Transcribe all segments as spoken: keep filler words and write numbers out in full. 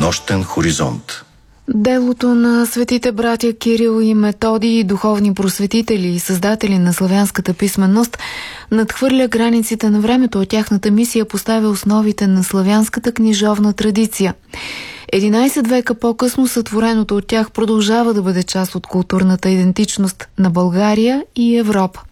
Нощен хоризонт. Делото на светите братя Кирил и Методий, духовни просветители и създатели на славянската писменост, надхвърля границите на времето, а тяхната мисия поставя основите на славянската книжовна традиция. единайсет века по-късно сътвореното от тях продължава да бъде част от културната идентичност на България и Европа.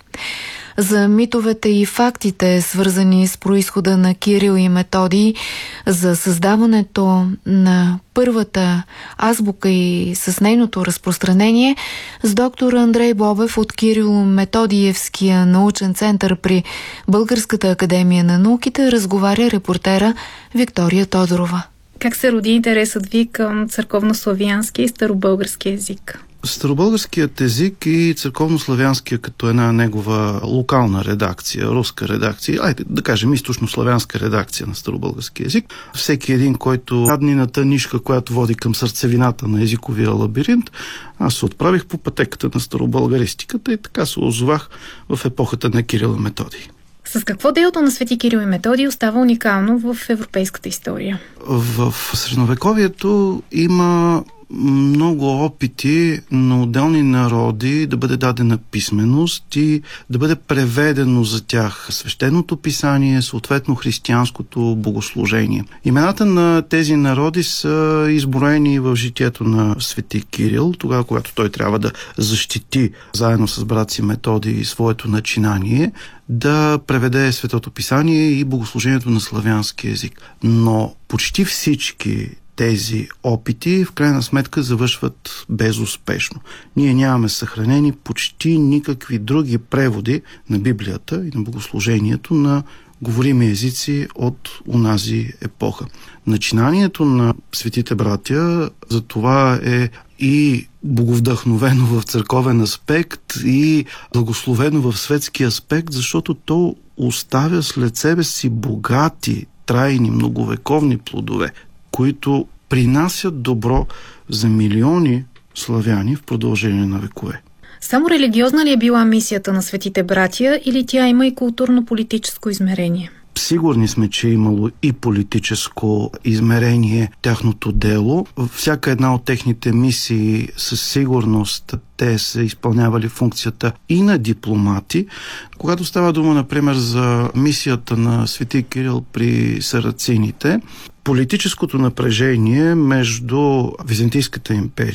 За митовете и фактите, свързани с произхода на Кирил и Методий, за създаването на първата азбука и с нейното разпространение, с доктор Андрей Бобев от Кирило-Методиевския научен център при Българската академия на науките разговаря репортера Виктория Тодорова. Как се роди интересът ви към църковнославянски и старобългарски език? Старобългарският език и църковнославянския като една негова локална редакция, руска редакция, айде да кажем източнославянска редакция на старобългарски език. Всеки един, който раднината нишка, която води към сърцевината на езиковия лабиринт, аз се отправих по пътеката на старобългаристиката и така се озовах в епохата на Кирил и Методий. С какво делото на свети Кирил и Методий остава уникално в европейската история? В средновековието има много опити на отделни народи да бъде дадена писменост и да бъде преведено за тях свещеното писание, съответно християнското богослужение. Имената на тези народи са изброени в житието на свети Кирил, тогава, когато той трябва да защити заедно с брат си Методий своето начинание, да преведе светото писание и богослужението на славянски език. Но почти всички тези опити в крайна сметка завършват безуспешно. Ние нямаме съхранени почти никакви други преводи на Библията и на богослужението на говорими езици от онази епоха. Начинанието на светите братя за това е и боговдъхновено в църковен аспект и благословено в светски аспект, защото то оставя след себе си богати, трайни, многовековни плодове, които принасят добро за милиони славяни в продължение на векове. Само религиозна ли е била мисията на светите братя или тя има и културно-политическо измерение? Сигурни сме, че е имало и политическо измерение тяхното дело. Всяка една от техните мисии със сигурност те са изпълнявали функцията и на дипломати. Когато става дума, например, за мисията на свети Кирил при сарацините, политическото напрежение между Византийската империя